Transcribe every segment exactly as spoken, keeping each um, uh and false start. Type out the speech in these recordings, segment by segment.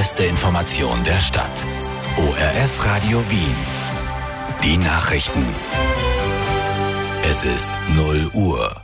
beste Information der Stadt. O R F Radio Wien. Die Nachrichten. Es ist null Uhr.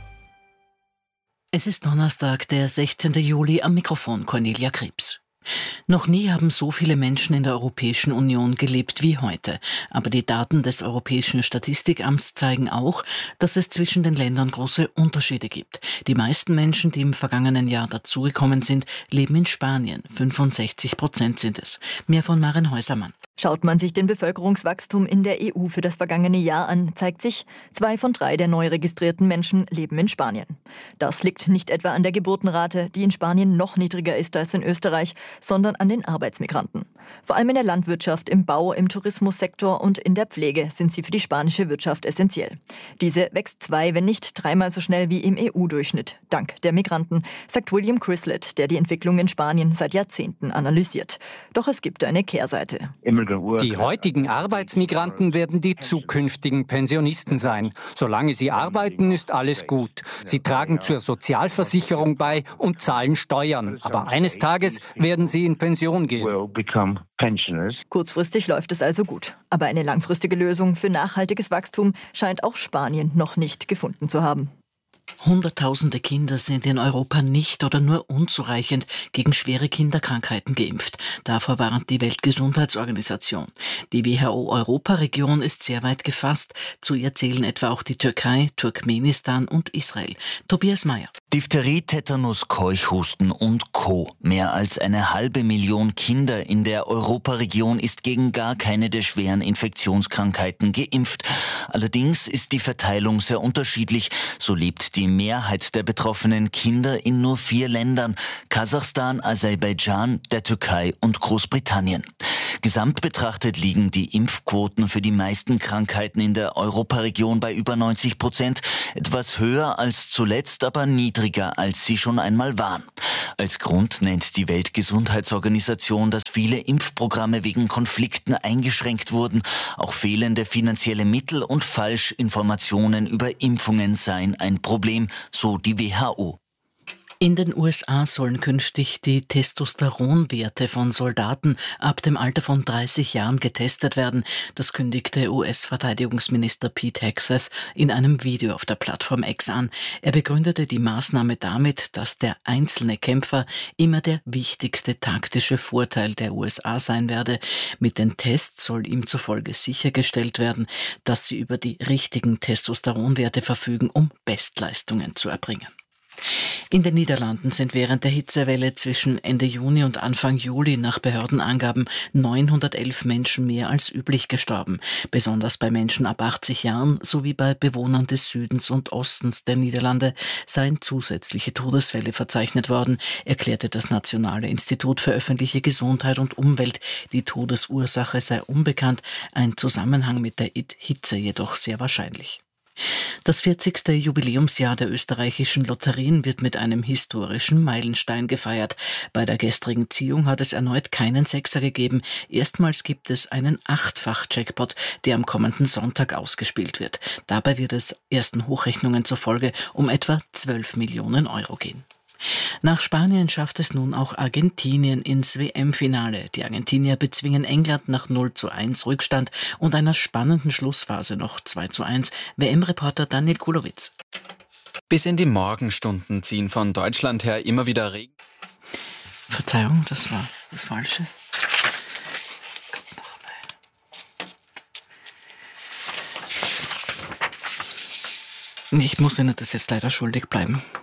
Es ist Donnerstag, der sechzehnten Juli, am Mikrofon Cornelia Krebs. Noch nie haben so viele Menschen in der Europäischen Union gelebt wie heute. Aber die Daten des Europäischen Statistikamts zeigen auch, dass es zwischen den Ländern große Unterschiede gibt. Die meisten Menschen, die im vergangenen Jahr dazugekommen sind, leben in Spanien. fünfundsechzig Prozent sind es. Mehr von Maren Häusermann. Schaut man sich den Bevölkerungswachstum in der E U für das vergangene Jahr an, zeigt sich, zwei von drei der neu registrierten Menschen leben in Spanien. Das liegt nicht etwa an der Geburtenrate, die in Spanien noch niedriger ist als in Österreich, sondern an den Arbeitsmigranten. Vor allem in der Landwirtschaft, im Bau, im Tourismussektor und in der Pflege sind sie für die spanische Wirtschaft essentiell. Diese wächst zwei, wenn nicht dreimal so schnell wie im E U-Durchschnitt, dank der Migranten, sagt William Crislett, der die Entwicklung in Spanien seit Jahrzehnten analysiert. Doch es gibt eine Kehrseite. Die heutigen Arbeitsmigranten werden die zukünftigen Pensionisten sein. Solange sie arbeiten, ist alles gut. Sie tragen zur Sozialversicherung bei und zahlen Steuern. Aber eines Tages werden sie in Pension gehen. Kurzfristig läuft es also gut. Aber eine langfristige Lösung für nachhaltiges Wachstum scheint auch Spanien noch nicht gefunden zu haben. Hunderttausende Kinder sind in Europa nicht oder nur unzureichend gegen schwere Kinderkrankheiten geimpft. Davor warnt die Weltgesundheitsorganisation. Die W H O-Europaregion ist sehr weit gefasst. Zu ihr zählen etwa auch die Türkei, Turkmenistan und Israel. Tobias Mayer. Diphtherie, Tetanus, Keuchhusten und Co. Mehr als eine halbe Million Kinder in der Europaregion ist gegen gar keine der schweren Infektionskrankheiten geimpft. Allerdings ist die Verteilung sehr unterschiedlich. So lebt die Mehrheit der betroffenen Kinder in nur vier Ländern: Kasachstan, Aserbaidschan, der Türkei und Großbritannien. Gesamt betrachtet liegen die Impfquoten für die meisten Krankheiten in der Europaregion bei über neunzig Prozent, etwas höher als zuletzt, aber niedriger, als sie schon einmal waren. Als Grund nennt die Weltgesundheitsorganisation, dass viele Impfprogramme wegen Konflikten eingeschränkt wurden. Auch fehlende finanzielle Mittel und Falschinformationen über Impfungen seien ein Problem, so die W H O. In den U S A sollen künftig die Testosteronwerte von Soldaten ab dem Alter von dreißig Jahren getestet werden. Das kündigte U S-Verteidigungsminister Pete Hegseth in einem Video auf der Plattform X an. Er begründete die Maßnahme damit, dass der einzelne Kämpfer immer der wichtigste taktische Vorteil der U S A sein werde. Mit den Tests soll ihm zufolge sichergestellt werden, dass sie über die richtigen Testosteronwerte verfügen, um Bestleistungen zu erbringen. In den Niederlanden sind während der Hitzewelle zwischen Ende Juni und Anfang Juli nach Behördenangaben neunhundertelf Menschen mehr als üblich gestorben. Besonders bei Menschen ab achtzig Jahren sowie bei Bewohnern des Südens und Ostens der Niederlande seien zusätzliche Todesfälle verzeichnet worden, erklärte das Nationale Institut für öffentliche Gesundheit und Umwelt. Die Todesursache sei unbekannt, ein Zusammenhang mit der Hitze jedoch sehr wahrscheinlich. Das vierzigste Jubiläumsjahr der österreichischen Lotterien wird mit einem historischen Meilenstein gefeiert. Bei der gestrigen Ziehung hat es erneut keinen Sechser gegeben. Erstmals gibt es einen Achtfach-Jackpot, der am kommenden Sonntag ausgespielt wird. Dabei wird es ersten Hochrechnungen zufolge um etwa zwölf Millionen Euro gehen. Nach Spanien schafft es nun auch Argentinien ins W M-Finale. Die Argentinier bezwingen England nach null zu eins Rückstand und einer spannenden Schlussphase noch zwei zu eins. W M-Reporter Daniel Kulowitz. Bis in die Morgenstunden ziehen von Deutschland her immer wieder Regen. Verzeihung, das war das Falsche. Ich muss Ihnen das jetzt leider schuldig bleiben.